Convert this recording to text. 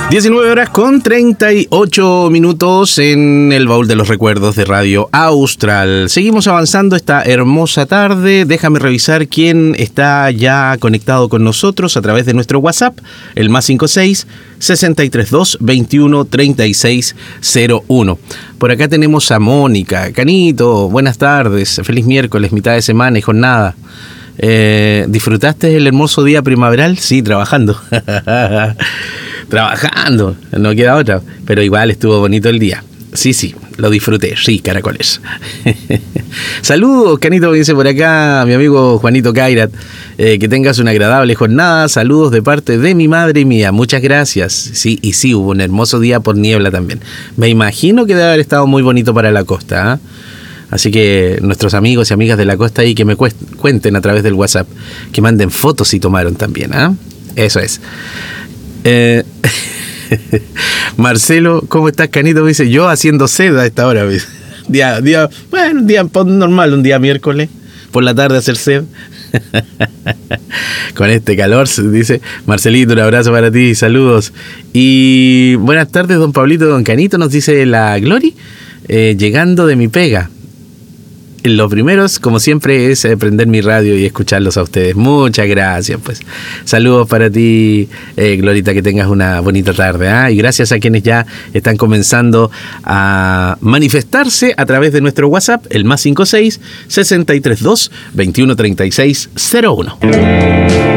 19 horas con 38 minutos en el baúl de los recuerdos de Radio Austral. Seguimos avanzando esta hermosa tarde. Déjame revisar quién está ya conectado con nosotros a través de nuestro WhatsApp, el +56 632 21 36 01. Por acá tenemos a Mónica. Canito, buenas tardes. Feliz miércoles, mitad de semana y jornada. ¿Disfrutaste el hermoso día primaveral? Sí, trabajando. Trabajando, no queda otra, pero igual estuvo bonito el día. Sí, lo disfruté, sí, caracoles. Saludos, Canito, me dice por acá mi amigo Juanito Kairat. Que tengas una agradable jornada. Saludos de parte de mi madre y mía. Muchas gracias. Sí, y sí, hubo un hermoso día por niebla también. Me imagino que debe haber estado muy bonito para la costa, ¿eh? Así que nuestros amigos y amigas de la costa ahí que me cuenten a través del WhatsApp, que manden fotos si tomaron también, ¿eh? Eso es. Marcelo, ¿cómo estás, Canito? Me dice, yo haciendo sed a esta hora. Bueno, un día normal, un día miércoles, por la tarde hacer sed. Con este calor, dice Marcelito, un abrazo para ti, saludos. Y buenas tardes, don Pablito, don Canito, nos dice la Glory, llegando de mi pega. Lo primero, como siempre, es prender mi radio y escucharlos a ustedes. Muchas gracias, pues. Saludos para ti, Glorita, que tengas una bonita tarde, ¿eh? Y gracias a quienes ya están comenzando a manifestarse a través de nuestro WhatsApp, el +56 632 21 36 01.